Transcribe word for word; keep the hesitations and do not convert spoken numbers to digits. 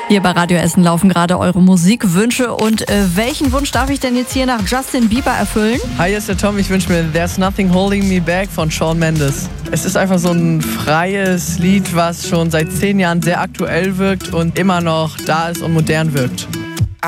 Hier bei Radio Essen laufen gerade eure Musikwünsche. Und äh, welchen Wunsch darf ich denn jetzt hier nach Justin Bieber erfüllen? Hi, hier ist der Tom. Ich wünsche mir There's Nothing Holding Me Back von Shawn Mendes. Es ist einfach so ein freies Lied, was schon seit zehn Jahren sehr aktuell wirkt und immer noch da ist und modern wirkt.